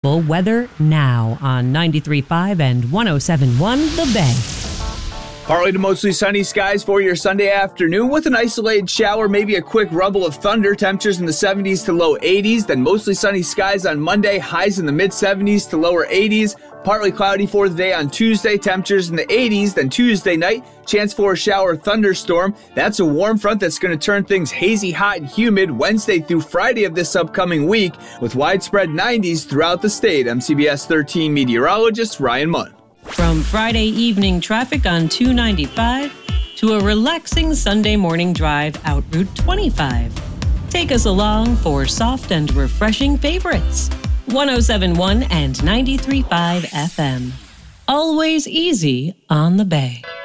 Weather now on 93.5 and 107.1 The Bay. Partly to mostly sunny skies for your Sunday afternoon with an isolated shower, maybe a quick rumble of thunder. Temperatures in the 70s to low 80s. Then mostly sunny skies on Monday, highs in the mid 70s to lower 80s. Partly cloudy for the day on Tuesday, temperatures in the 80s. Then Tuesday night, chance for a shower thunderstorm. That's a warm front that's going to turn things hazy, hot, and humid Wednesday through Friday of this upcoming week with widespread 90s throughout the state. MCBS 13 meteorologist Ryan Munn. From Friday evening traffic on 295 to a relaxing Sunday morning drive out Route 25. Take us along for soft and refreshing favorites. 107.1 and 93.5 FM. Always easy on the Bay.